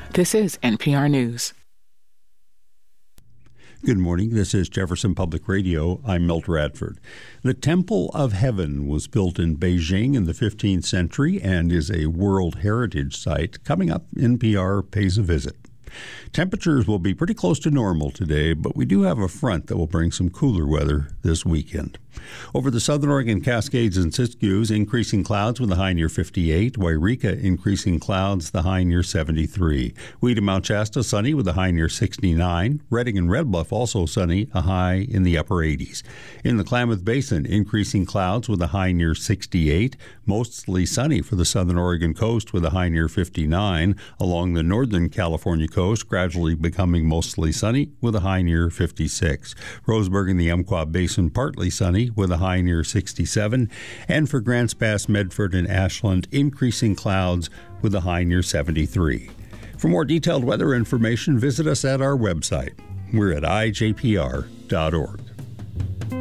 This is NPR News. Good morning. This is Jefferson Public Radio. I'm Milt Radford. The Temple of Heaven was built in Beijing in the 15th century and is a World Heritage Site. Coming up, NPR pays a visit. Temperatures will be pretty close to normal today, but we do have a front that will bring some cooler weather this weekend. Over the southern Oregon Cascades and Siskiyous, increasing clouds with a high near 58. Wairika, increasing clouds, the high near 73. Weed and Mount Shasta, sunny with a high near 69. Redding and Red Bluff, also sunny, a high in the upper 80s. In the Klamath Basin, increasing clouds with a high near 68. Mostly sunny for the southern Oregon coast with a high near 59. Along the northern California coast, gradually becoming mostly sunny with a high near 56. Roseburg and the Umpqua Basin, partly sunny with a high near 67. And for Grants Pass, Medford, and Ashland, increasing clouds with a high near 73. For more detailed weather information, visit us at our website. We're at ijpr.org.